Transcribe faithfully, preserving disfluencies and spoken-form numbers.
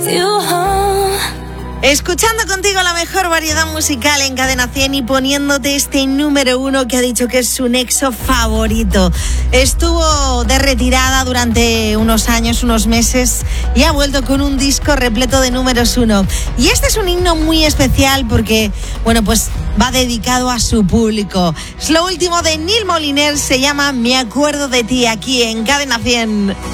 Escuchando contigo la mejor variedad musical en Cadena cien y poniéndote este número uno que ha dicho que es su nexo favorito. Estuvo de retirada durante unos años, unos meses, y ha vuelto con un disco repleto de números uno. Y este es un himno muy especial porque, bueno, pues va dedicado a su público. Es lo último de Neil Moliner, se llama Me acuerdo de ti, aquí en Cadena cien.